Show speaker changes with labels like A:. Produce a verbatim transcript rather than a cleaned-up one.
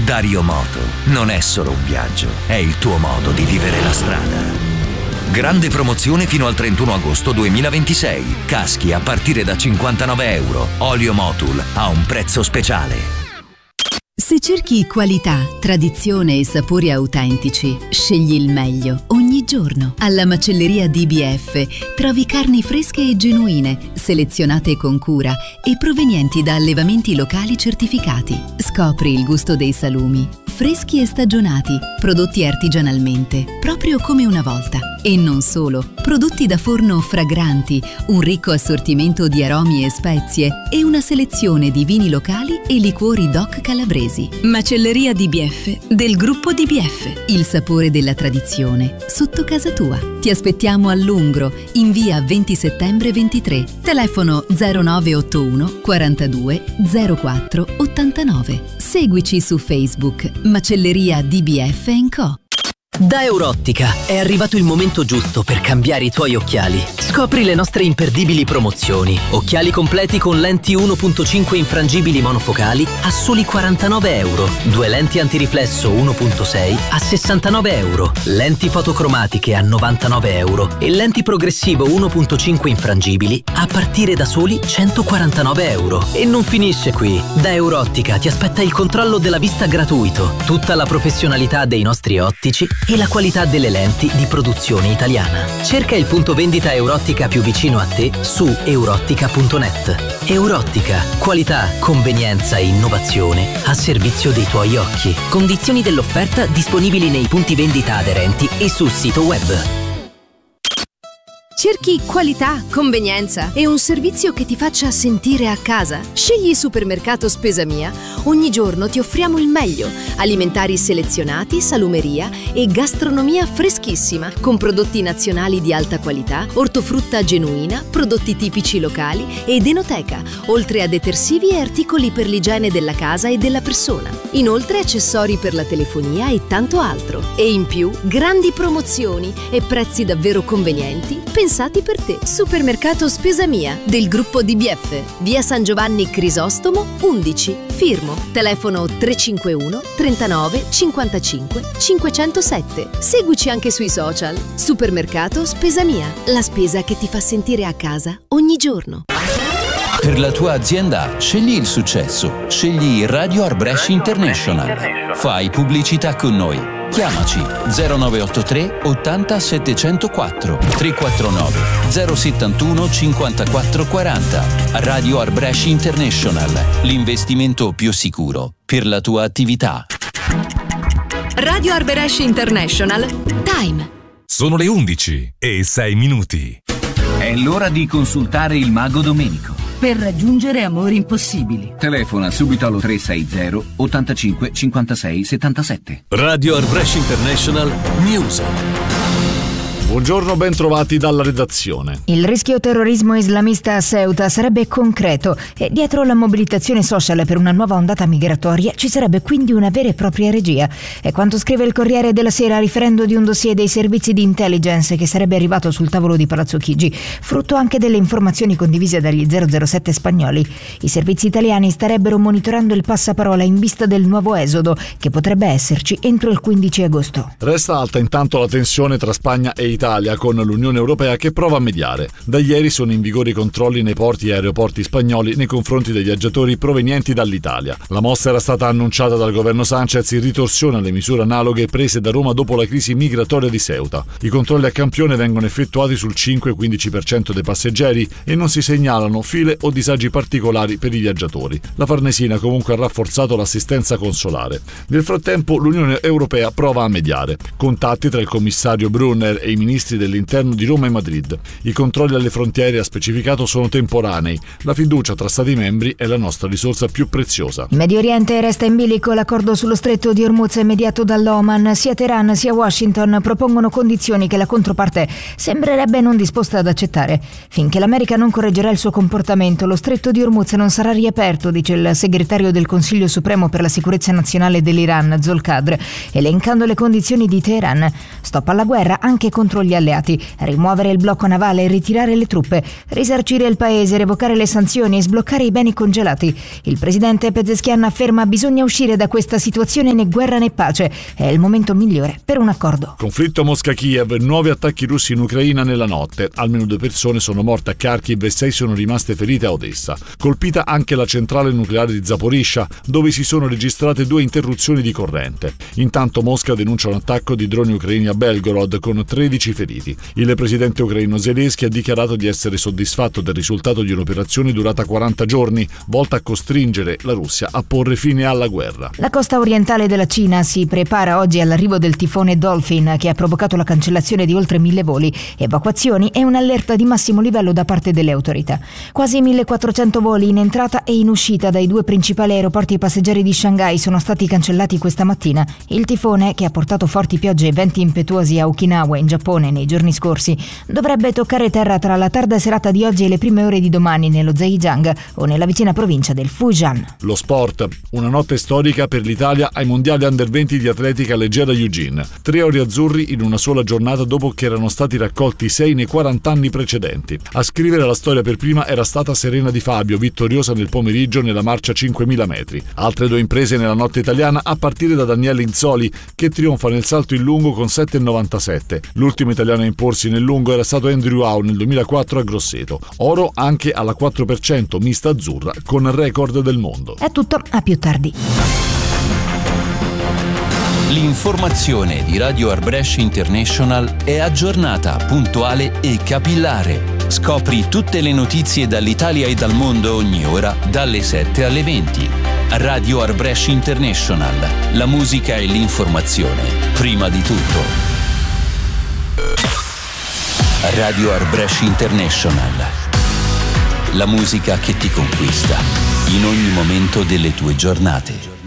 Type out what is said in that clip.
A: Dario Moto non è solo un viaggio, è il tuo modo di vivere la strada. Grande promozione fino al trentuno agosto duemilaventisei. Caschi a partire da cinquantanove euro. Olio Motul a un prezzo speciale.
B: Se cerchi qualità, tradizione e sapori autentici, scegli il meglio ogni giorno. Alla macelleria D B F trovi carni fresche e genuine, selezionate con cura e provenienti da allevamenti locali certificati. Scopri il gusto dei salumi, freschi e stagionati, prodotti artigianalmente, proprio come una volta. E non solo, prodotti da forno fragranti, un ricco assortimento di aromi e spezie e una selezione di vini locali e liquori D O C calabresi. Macelleria D B F del gruppo D B F. Il sapore della tradizione sotto casa tua. Ti aspettiamo a Lungro, in via venti settembre ventitré. Telefono zero nove otto uno quarantadue zero quattro ottantanove. Seguici su Facebook Macelleria D B F and Co.
C: Da Eurottica è arrivato il momento giusto per cambiare i tuoi occhiali. Scopri le nostre imperdibili promozioni. Occhiali completi con lenti uno virgola cinque infrangibili monofocali a soli quarantanove euro. Due lenti antiriflesso uno virgola sei a sessantanove euro. Lenti fotocromatiche a novantanove euro. E lenti progressivo uno virgola cinque infrangibili a partire da soli centoquarantanove euro. E non finisce qui. Da Eurottica ti aspetta il controllo della vista gratuito. Tutta la professionalità dei nostri ottici e la qualità delle lenti di produzione italiana. Cerca il punto vendita Eurottica più vicino a te su eurottica punto net. Eurottica, qualità, convenienza e innovazione a servizio dei tuoi occhi. Condizioni dell'offerta disponibili nei punti vendita aderenti e sul sito web.
D: Cerchi qualità, convenienza e un servizio che ti faccia sentire a casa? Scegli Supermercato Spesa Mia. Ogni giorno ti offriamo il meglio. Alimentari selezionati, salumeria e gastronomia freschissima, con prodotti nazionali di alta qualità, ortofrutta genuina, prodotti tipici locali ed enoteca, oltre a detersivi e articoli per l'igiene della casa e della persona. Inoltre accessori per la telefonia e tanto altro. E in più, grandi promozioni e prezzi davvero convenienti pensati per te. Supermercato Spesa Mia del gruppo D B F, via San Giovanni Crisostomo undici, Firmo. Telefono tre cinque uno trentanove cinquantacinque cinquecentosette. Seguici anche sui social. Supermercato Spesa Mia, la spesa che ti fa sentire a casa ogni giorno.
E: Per la tua azienda scegli il successo, scegli Radio Arbresh International. Fai pubblicità con noi. Chiamaci zero nove otto tre ottanta settecentoquattro tre quattro nove zero settantuno cinquantaquattro quaranta. Radio Arbresh International, l'investimento più sicuro per la tua attività.
D: Radio Arbresh International. Time.
F: Sono le undici e sei minuti.
G: È l'ora di consultare il mago Domenico.
H: Per raggiungere amori impossibili.
G: Telefona subito allo tre sei zero ottantacinque cinquantasei settantasette.
F: Radio Arbresh International News.
I: Buongiorno, ben trovati dalla redazione.
J: Il rischio terrorismo islamista a Ceuta sarebbe concreto e dietro la mobilitazione social per una nuova ondata migratoria ci sarebbe quindi una vera e propria regia. È quanto scrive il Corriere della Sera riferendo di un dossier dei servizi di intelligence che sarebbe arrivato sul tavolo di Palazzo Chigi, frutto anche delle informazioni condivise dagli zero zero sette spagnoli. I servizi italiani starebbero monitorando il passaparola in vista del nuovo esodo che potrebbe esserci entro il quindici agosto.
I: Resta alta intanto la tensione tra Spagna e Italia con l'Unione Europea che prova a mediare. Da ieri sono in vigore i controlli nei porti e aeroporti spagnoli nei confronti dei viaggiatori provenienti dall'Italia. La mossa era stata annunciata dal governo Sanchez in ritorsione alle misure analoghe prese da Roma dopo la crisi migratoria di Ceuta. I controlli a campione vengono effettuati sul cinque quindici per cento dei passeggeri e non si segnalano file o disagi particolari per i viaggiatori. La Farnesina comunque ha rafforzato l'assistenza consolare. Nel frattempo l'Unione Europea prova a mediare. Contatti tra il commissario Brunner e i ministri dell'interno di Roma e Madrid. I controlli alle frontiere, ha specificato, sono temporanei. La fiducia tra Stati membri è la nostra risorsa più preziosa.
J: In Medio Oriente resta in bilico l'accordo sullo stretto di Hormuz mediato dall'Oman. Sia Teheran sia Washington propongono condizioni che la controparte sembrerebbe non disposta ad accettare. Finché l'America non correggerà il suo comportamento, lo stretto di Hormuz non sarà riaperto, dice il segretario del Consiglio Supremo per la sicurezza nazionale dell'Iran, Zolkadr, elencando le condizioni di Teheran. Stop alla guerra anche contro contro gli alleati, rimuovere il blocco navale, ritirare le truppe, risarcire il paese, revocare le sanzioni e sbloccare i beni congelati. Il presidente Pezeshkian afferma: bisogna uscire da questa situazione, né guerra né pace. È il momento migliore per un accordo.
I: Conflitto Mosca-Kiev, nuovi attacchi russi in Ucraina nella notte. Almeno due persone sono morte a Kharkiv e sei sono rimaste ferite a Odessa. Colpita anche la centrale nucleare di Zaporizhzhia, dove si sono registrate due interruzioni di corrente. Intanto Mosca denuncia un attacco di droni ucraini a Belgorod con tredici feriti. Il presidente ucraino Zelensky ha dichiarato di essere soddisfatto del risultato di un'operazione durata quaranta giorni, volta a costringere la Russia a porre fine alla guerra.
J: La costa orientale della Cina si prepara oggi all'arrivo del tifone Dolphin, che ha provocato la cancellazione di oltre mille voli, evacuazioni e un'allerta di massimo livello da parte delle autorità. Quasi millequattrocento voli in entrata e in uscita dai due principali aeroporti passeggeri di Shanghai sono stati cancellati questa mattina. Il tifone, che ha portato forti piogge e venti impetuosi a Okinawa in Giappone nei giorni scorsi, dovrebbe toccare terra tra la tarda serata di oggi e le prime ore di domani nello Zhejiang o nella vicina provincia del Fujian.
I: Lo sport, una notte storica per l'Italia ai mondiali under venti di atletica leggera Eugene. Tre ori azzurri in una sola giornata dopo che erano stati raccolti sei nei quaranta anni precedenti. A scrivere la storia per prima era stata Serena Di Fabio, vittoriosa nel pomeriggio nella marcia cinquemila metri. Altre due imprese nella notte italiana, a partire da Daniele Inzoli, che trionfa nel salto in lungo con sette virgola novantasette. L'ultimo italiano a imporsi nel lungo era stato Andrew Howe nel duemilaquattro a Grosseto. Oro anche alla quattro per cento mista azzurra con record del mondo.
J: È tutto, a più tardi.
E: L'informazione di Radio Arbresh International è aggiornata, puntuale e capillare. Scopri tutte le notizie dall'Italia e dal mondo ogni ora, dalle sette alle venti. Radio Arbresh International. La musica e l'informazione, prima di tutto. Radio Arbresh International. La musica che ti conquista in ogni momento delle tue giornate.